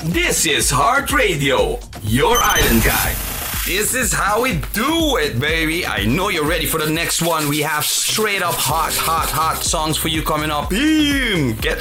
This is Heart Radio, your island guy. This is how we do it, baby. I know you're ready for the next one. We have straight up hot songs for you coming up. Boom! Get